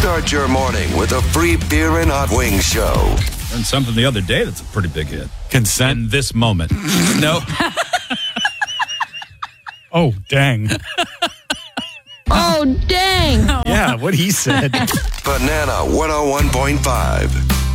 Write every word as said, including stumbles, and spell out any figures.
Start your morning with a free beer and hot wings show. Learned something the other day that's a pretty big hit. Consent? In this moment. No. Oh, dang. Oh, dang. Yeah, what he said. Banana one oh one point five.